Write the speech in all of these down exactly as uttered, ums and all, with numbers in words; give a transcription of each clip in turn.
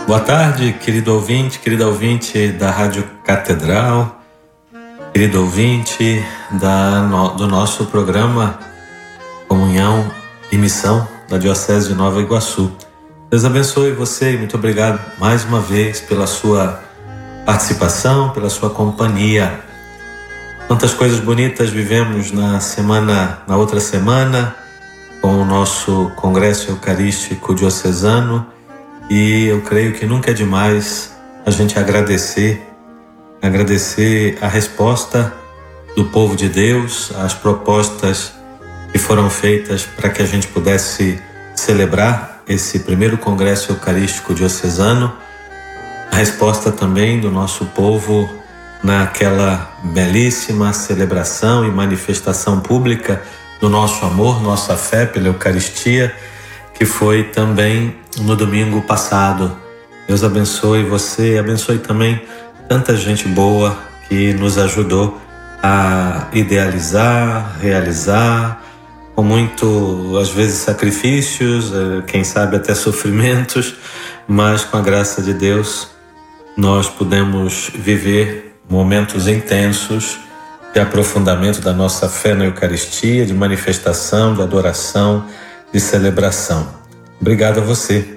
Boa tarde, querido ouvinte, querida ouvinte da Rádio Catedral, querido ouvinte da, no, do nosso programa Comunhão e Missão da Diocese de Nova Iguaçu. Deus abençoe você e muito obrigado mais uma vez pela sua participação, pela sua companhia. Quantas coisas bonitas vivemos na semana, na outra semana, com o nosso Congresso Eucarístico Diocesano. E eu creio que nunca é demais a gente agradecer, agradecer a resposta do povo de Deus, as propostas que foram feitas para que a gente pudesse celebrar esse primeiro Congresso Eucarístico Diocesano, a resposta também do nosso povo naquela belíssima celebração e manifestação pública do nosso amor, nossa fé pela Eucaristia, que foi também no domingo passado. Deus abençoe você, abençoe também tanta gente boa que nos ajudou a idealizar, realizar, com muito, às vezes, sacrifícios, quem sabe até sofrimentos, mas com a graça de Deus nós pudemos viver momentos intensos de aprofundamento da nossa fé na Eucaristia, de manifestação, de adoração, de celebração. Obrigado a você.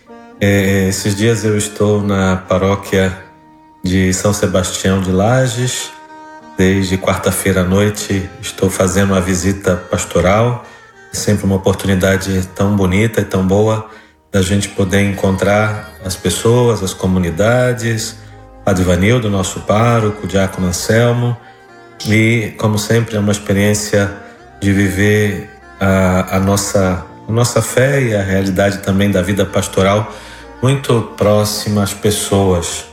É, esses dias eu estou na paróquia de São Sebastião de Lages. Desde quarta-feira à noite estou fazendo uma visita pastoral. É sempre uma oportunidade tão bonita e tão boa da gente poder encontrar as pessoas, as comunidades, Padre Ivanildo, nosso pároco, o Diácono Anselmo. E, como sempre, é uma experiência de viver a, a, nossa, a nossa fé e a realidade também da vida pastoral muito próxima às pessoas.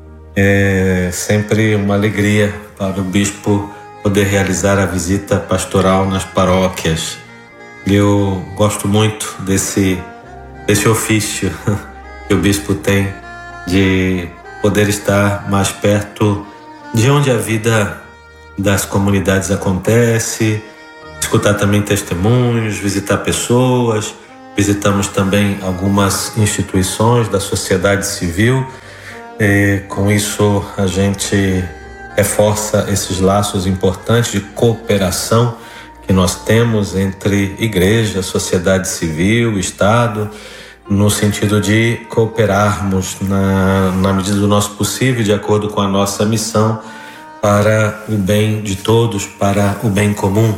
É sempre uma alegria para o bispo poder realizar a visita pastoral nas paróquias. Eu gosto muito desse, desse ofício que o bispo tem de poder estar mais perto de onde a vida das comunidades acontece, escutar também testemunhos, visitar pessoas. Visitamos também algumas instituições da sociedade civil. E, com isso, a gente reforça esses laços importantes de cooperação que nós temos entre igreja, sociedade civil, Estado, no sentido de cooperarmos na, na medida do nosso possível, de acordo com a nossa missão, para o bem de todos, para o bem comum.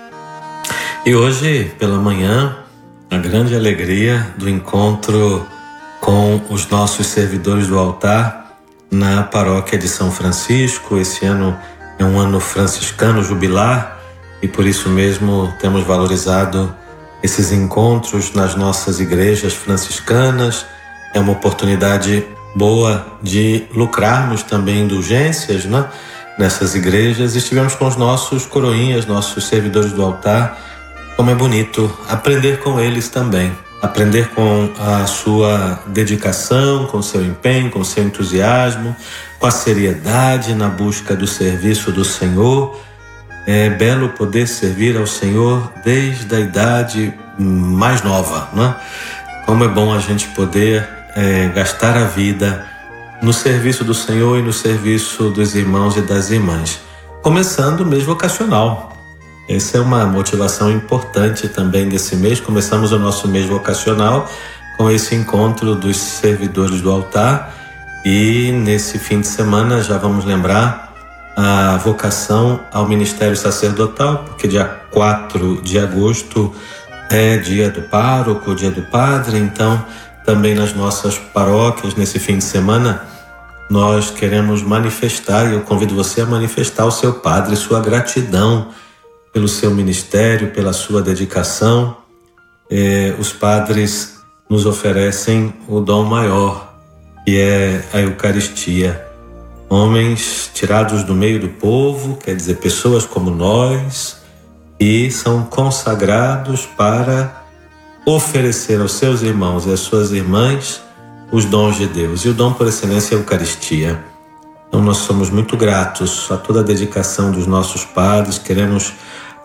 E hoje, pela manhã, a grande alegria do encontro com os nossos servidores do altar na paróquia de São Francisco. Esse ano é um ano franciscano jubilar e por isso mesmo temos valorizado esses encontros nas nossas igrejas franciscanas. É uma oportunidade boa de lucrarmos também indulgências, né? Nessas igrejas. Estivemos com os nossos coroinhas, nossos servidores do altar. Como é bonito aprender com eles também. Aprender com a sua dedicação, com o seu empenho, com o seu entusiasmo, com a seriedade na busca do serviço do Senhor. É belo poder servir ao Senhor desde a idade mais nova, né? Como é bom a gente poder é, gastar a vida no serviço do Senhor e no serviço dos irmãos e das irmãs. Começando o mês vocacional. Essa é uma motivação importante também desse mês. Começamos o nosso mês vocacional com esse encontro dos servidores do altar e nesse fim de semana já vamos lembrar a vocação ao ministério sacerdotal, porque dia quatro de agosto é dia do pároco, dia do padre. Então também nas nossas paróquias nesse fim de semana nós queremos manifestar, e eu convido você a manifestar ao seu padre sua gratidão pelo seu ministério, pela sua dedicação. É, os padres nos oferecem o dom maior, que é a Eucaristia. Homens tirados do meio do povo, quer dizer, pessoas como nós, e são consagrados para oferecer aos seus irmãos e às suas irmãs os dons de Deus. E o dom por excelência é a Eucaristia. Então nós somos muito gratos a toda a dedicação dos nossos padres, queremos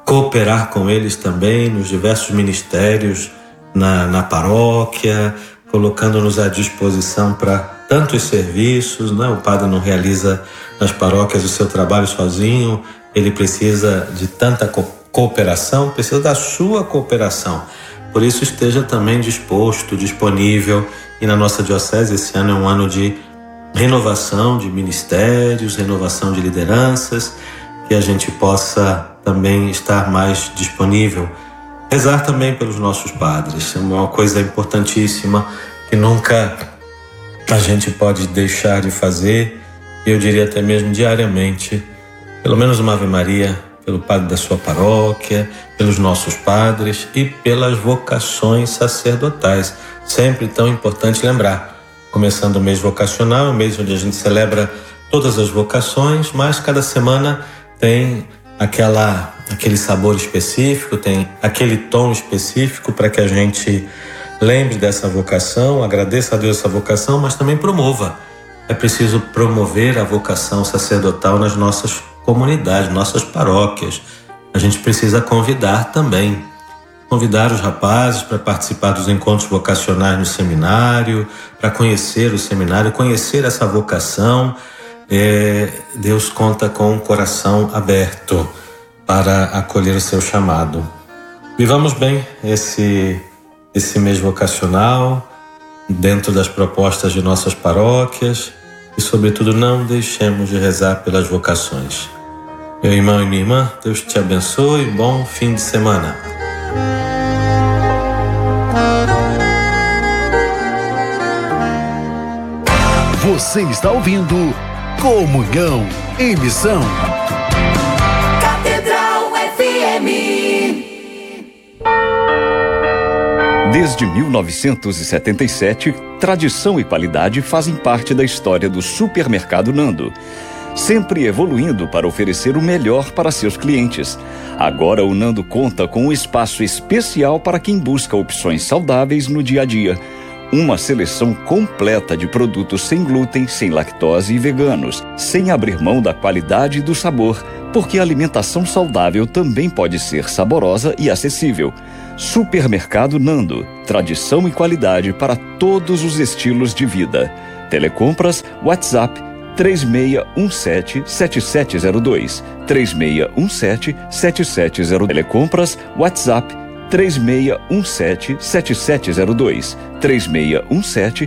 cooperar com eles também nos diversos ministérios, na, na paróquia, colocando-nos à disposição para tantos serviços, né? O padre não realiza nas paróquias o seu trabalho sozinho, ele precisa de tanta co- cooperação, precisa da sua cooperação. Por isso esteja também disposto, disponível. E na nossa diocese esse ano é um ano de renovação de ministérios, renovação de lideranças, que a gente possa também estar mais disponível. Rezar também pelos nossos padres, é uma coisa importantíssima que nunca a gente pode deixar de fazer, eu diria até mesmo diariamente, pelo menos uma Ave Maria, pelo padre da sua paróquia, pelos nossos padres e pelas vocações sacerdotais. Sempre tão importante lembrar, começando o mês vocacional, o mês onde a gente celebra todas as vocações, mas cada semana tem aquela, aquele sabor específico, tem aquele tom específico para que a gente lembre dessa vocação, agradeça a Deus essa vocação, mas também promova. É preciso promover a vocação sacerdotal nas nossas comunidades, nossas paróquias. A gente precisa convidar também, convidar os rapazes para participar dos encontros vocacionais no seminário, para conhecer o seminário, conhecer essa vocação. É, Deus conta com um coração aberto para acolher o seu chamado. Vivamos bem esse, esse mês vocacional, dentro das propostas de nossas paróquias e, sobretudo, não deixemos de rezar pelas vocações. Meu irmão e minha irmã, Deus te abençoe, bom fim de semana. Você está ouvindo Comunhão em Missão. Catedral F M. Desde mil novecentos e setenta e sete, tradição e qualidade fazem parte da história do Supermercado Nando, sempre evoluindo para oferecer o melhor para seus clientes. Agora o Nando conta com um espaço especial para quem busca opções saudáveis no dia a dia. Uma seleção completa de produtos sem glúten, sem lactose e veganos, sem abrir mão da qualidade e do sabor, porque a alimentação saudável também pode ser saborosa e acessível. Supermercado Nando, tradição e qualidade para todos os estilos de vida. Telecompras, WhatsApp três seis um sete, sete sete zero dois, três seis um sete, sete sete zero dois. Telecompras, WhatsApp três seis um sete, sete sete zero dois, três seis um sete,